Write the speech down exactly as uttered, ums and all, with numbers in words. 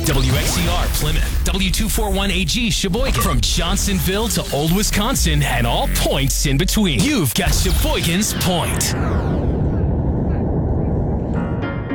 W X E R Plymouth, W two forty-one A G Sheboygan. From Johnsonville to Old Wisconsin and all points in between. You've got Sheboygan's Point.